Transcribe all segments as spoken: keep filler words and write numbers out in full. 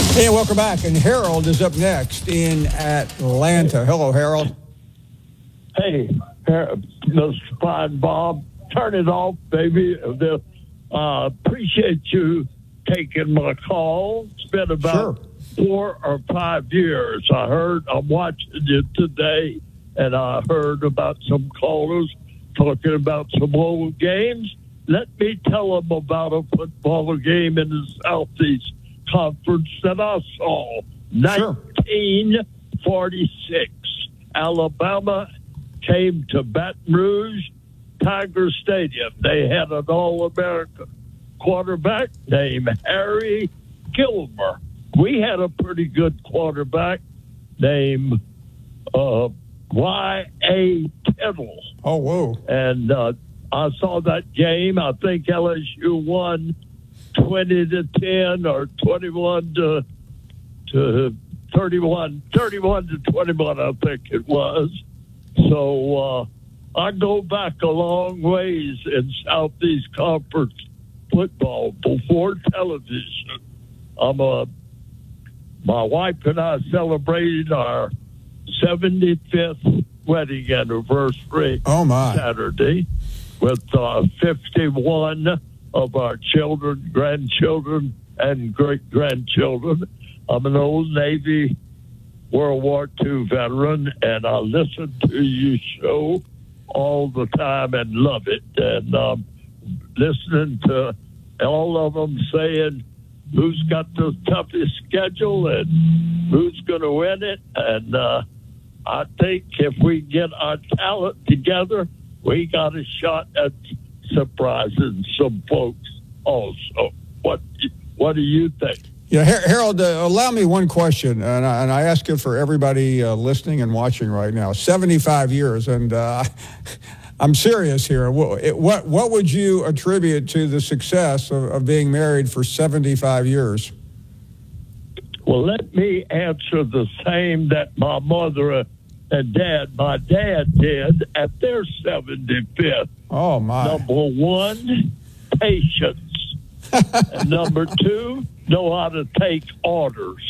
Hey, welcome back. And Harold is up next in Atlanta. Hello, Harold. Hey, Mister Fine Bob, turn it off, baby. Uh, appreciate you taking my call. It's been about sure. four or five years. I heard, I'm watching you today, and I heard about some callers talking about some old games. Let me tell them about a football game in the Southeast Conference that I saw. Sure. nineteen forty-six. Alabama came to Baton Rouge Tiger Stadium. They had an All-American quarterback named Harry Gilmer. We had a pretty good quarterback named uh, Y A Tittle. Oh, whoa. And uh, I saw that game. I think L S U won twenty to ten or twenty-one to to thirty-one, thirty-one to twenty-one, I think it was. So uh, I go back a long ways in Southeast Conference football before television. I'm a, my wife and I celebrated our seventy-fifth wedding anniversary oh my. Saturday with uh, fifty-one of our children, grandchildren, and great-grandchildren. I'm an old Navy World War Two veteran, and I listen to your show all the time and love it. And um, listening to all of them saying who's got the toughest schedule and who's going to win it. And uh, I think if we get our talent together, we got a shot at surprising some folks also. What What do you think? Yeah, Har- Harold, uh, allow me one question, and I, and I ask it for everybody uh, listening and watching right now. seventy-five years, and uh, I'm serious here. What, what what would you attribute to the success of, of being married for seventy-five years? Well, let me answer the same that my mother and dad, my dad did at their seventy-fifth. Oh, my. Number one, patience. And number two, know how to take orders.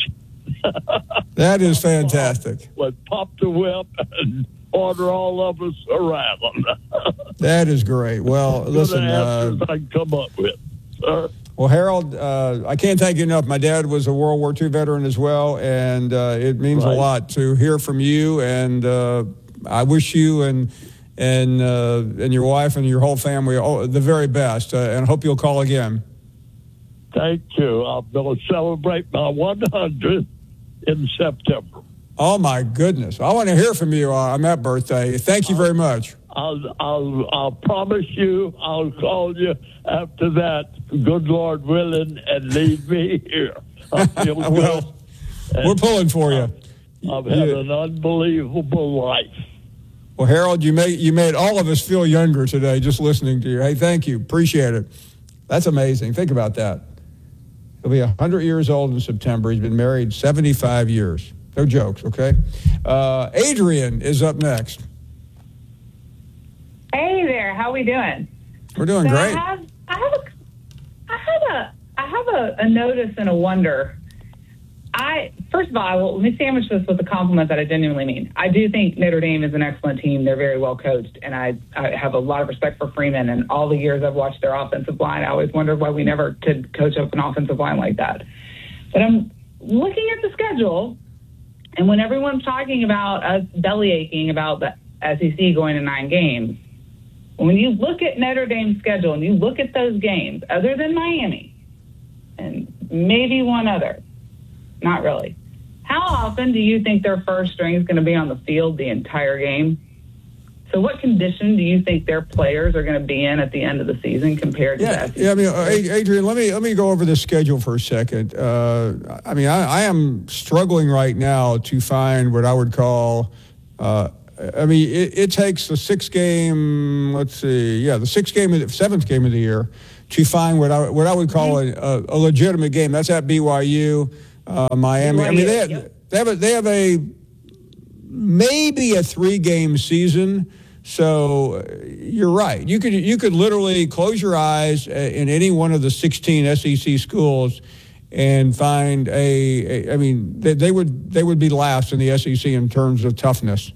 That is fantastic. Let's pop the whip and order all of us around. That is great. Well, listen. Uh, I can come up with, sir. Well, Harold, uh, I can't thank you enough. My dad was a World War Two veteran as well, and uh, it means right. a lot to hear from you. And uh, I wish you and and uh, and your wife and your whole family all, the very best. Uh, and I hope you'll call again. Thank you. I'm going to celebrate my one hundredth in September. Oh, my goodness. I want to hear from you on that birthday. Thank you very much. I'll, I'll, I'll promise you I'll call you after that, good Lord willing, and leave me here. I feel good. Well, we're pulling for you. I've had yeah. an unbelievable life. Well, Harold, you made, you made all of us feel younger today just listening to you. Hey, thank you. Appreciate it. That's amazing. Think about that. He'll be one hundred years old in September. He's been married seventy-five years. No jokes, okay? Uh, Adrian is up next. Hey there, how we doing? We're doing so great. I have, I have a, I have a, I have a, a notice and a wonder. I first of all, well, let me sandwich this with a compliment that I genuinely mean. I do think Notre Dame is an excellent team. They're very well coached, and I, I have a lot of respect for Freeman. And all the years I've watched their offensive line, I always wondered why we never could coach up an offensive line like that. But I'm looking at the schedule, and when everyone's talking about us belly aching about the S E C going to nine games, when you look at Notre Dame's schedule and you look at those games, other than Miami and maybe one other, not really. How often do you think their first string is going to be on the field the entire game? So what condition do you think their players are going to be in at the end of the season compared to yeah, that? Yeah, I mean, uh, Adrian, let me let me go over the schedule for a second. Uh, I mean, I, I am struggling right now to find what I would call. Uh, I mean, it, it takes the sixth game. Let's see, yeah, the sixth game, of the, seventh game of the year, to find what I what I would call a, a, a legitimate game. That's at B Y U, uh, Miami. B Y U, I mean, they have, yep. they have a they have a maybe a three game season. So you're right. You could you could literally close your eyes in any one of the sixteen S E C schools and find a, a I mean, they, they would they would be last in the S E C in terms of toughness.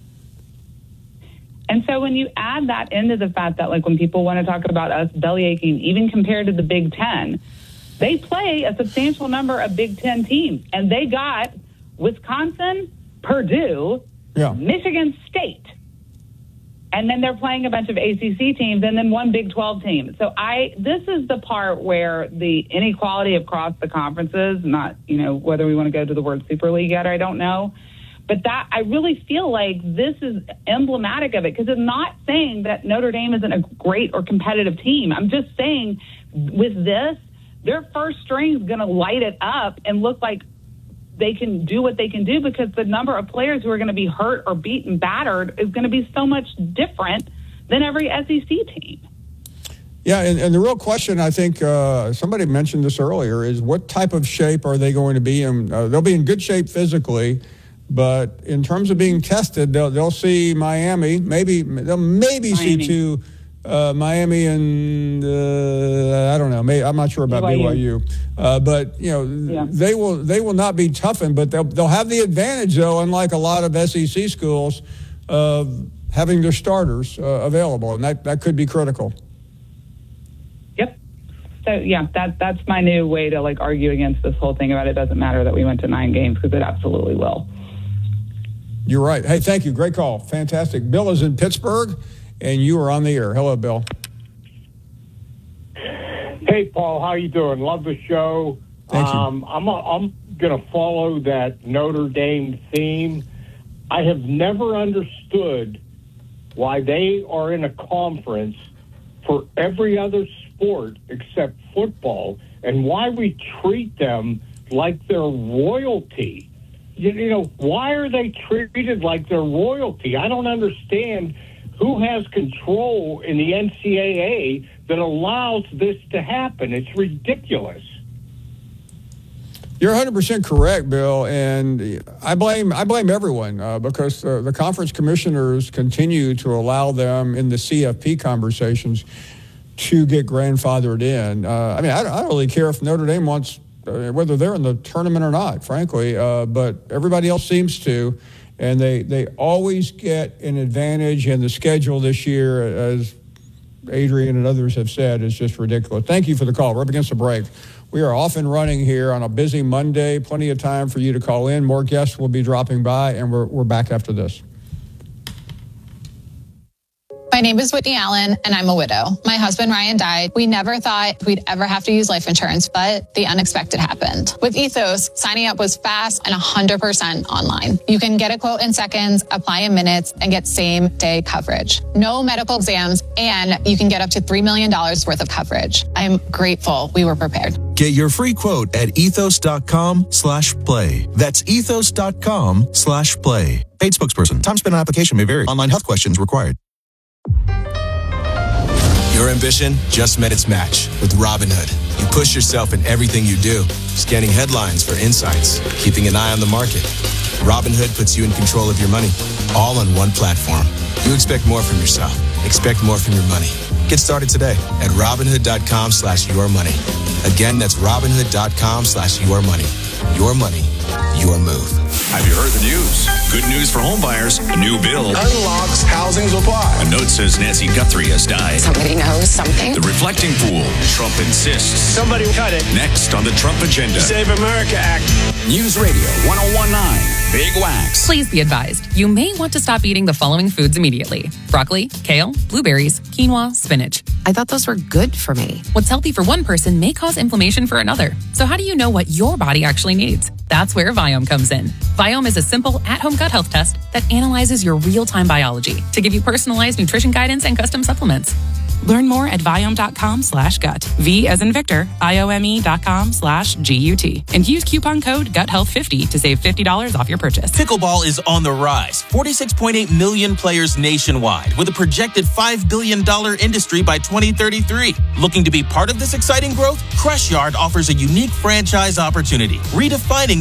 And so when you add that into the fact that, like, when people want to talk about us belly aching, even compared to the Big Ten, they play a substantial number of Big Ten teams, and they got Wisconsin, Purdue, yeah. Michigan State, and then they're playing a bunch of A C C teams and then one Big twelve team. So I, this is the part where the inequality across the conferences, not, you know, whether we want to go to the word Super League yet, I don't know. But that, I really feel like this is emblematic of it, because it's not saying that Notre Dame isn't a great or competitive team. I'm just saying with this, their first string is going to light it up and look like they can do what they can do, because the number of players who are going to be hurt or beaten, battered is going to be so much different than every S E C team. Yeah, and, and the real question, I think uh, somebody mentioned this earlier, is what type of shape are they going to be in? Uh, they'll be in good shape physically, but in terms of being tested, they'll, they'll see Miami, maybe they'll maybe Miami. see two, uh, Miami and uh, I don't know, maybe, I'm not sure about B Y U, B Y U. Uh, but you know yeah. they will they will not be toughened, but they'll they'll have the advantage, though, unlike a lot of S E C schools, of having their starters uh, available, and that, that could be critical. Yep. So yeah, that that's my new way to like argue against this whole thing about it doesn't matter that we went to nine games, because it absolutely will. You're right. Hey, thank you. Great call. Fantastic. Bill is in Pittsburgh, and you are on the air. Hello, Bill. Hey, Paul. How you doing? Love the show. Thank you. Um, I'm, a, I'm going to follow that Notre Dame theme. I have never understood why they are in a conference for every other sport except football, and why we treat them like they're royalty. You, you know, why are they treated like they're royalty? I don't understand who has control in the N C double A that allows this to happen. It's ridiculous. You're one hundred percent correct, Bill, and I blame I blame everyone uh, because the, the conference commissioners continue to allow them in the C F P conversations to get grandfathered in. Uh, I mean, I, I don't really care if Notre Dame wants, uh, whether they're in the tournament or not, frankly, uh, but everybody else seems to, and they, they always get an advantage, and the schedule this year, as Adrian and others have said, is just ridiculous. Thank you for the call. We're up against the break. We are off and running here on a busy Monday. Plenty of time for you to call in. More guests will be dropping by, and we're we're back after this. My name is Whitney Allen, and I'm a widow. My husband, Ryan, died. We never thought we'd ever have to use life insurance, but the unexpected happened. With Ethos, signing up was fast and one hundred percent online. You can get a quote in seconds, apply in minutes, and get same-day coverage. No medical exams, and you can get up to three million dollars worth of coverage. I'm grateful we were prepared. Get your free quote at ethos.com slash play. That's ethos.com slash play. Paid spokesperson. Time spent on application may vary. Online health questions required. Your ambition just met its match with Robinhood. You push yourself in everything you do, scanning headlines for insights, keeping an eye on the market. Robinhood puts you in control of your money, all on one platform. You expect more from yourself. Expect more from your money. Get started today at Robinhood.com slash your money. Again, that's Robinhood.com slash your money. Your money, your move. Have you heard the news? Good news for home buyers. A new bill unlocks housing supply. A note says Nancy Guthrie has died. Somebody knows something. The reflecting pool. Trump insists. Somebody cut it. Next on the Trump agenda. Save America Act. News Radio one oh one point nine. Big Wax. Please be advised, you may want to stop eating the following foods immediately. Broccoli, kale, blueberries, quinoa, spinach. I thought those were good for me. What's healthy for one person may cause inflammation for another. So how do you know what your body actually needs? That's where Viome comes in. Viome is a simple at-home gut health test that analyzes your real-time biology to give you personalized nutrition guidance and custom supplements. Learn more at Viome.com slash gut. V as in Victor, I-O-M-E dot com slash G-U-T. And use coupon code gut health fifty to save fifty dollars off your purchase. Pickleball is on the rise. forty-six point eight million players nationwide with a projected five billion dollars industry by twenty thirty-three. Looking to be part of this exciting growth? Crush Yard offers a unique franchise opportunity, redefining